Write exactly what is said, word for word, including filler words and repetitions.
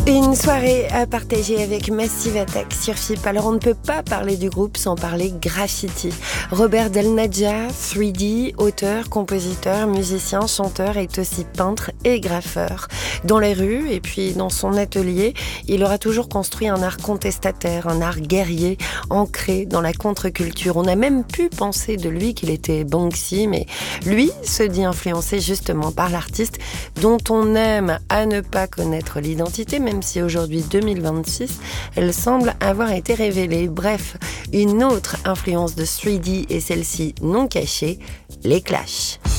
Une soirée à partager avec Massive Attack sur F I P. Alors on ne peut pas parler du groupe sans parler graffiti. Robert Del Naja, trois D, auteur, compositeur, musicien, chanteur, est aussi peintre et graffeur. Dans les rues et puis dans son atelier, il aura toujours construit un art contestataire, un art guerrier, ancré dans la contre-culture. On a même pu penser de lui qu'il était Banksy, mais lui se dit influencé justement par l'artiste dont on aime à ne pas connaître l'identité, même si aujourd'hui, deux mille vingt-six, elle semble avoir été révélée. Bref, une autre influence de trois D et celle-ci non cachée, les Clash.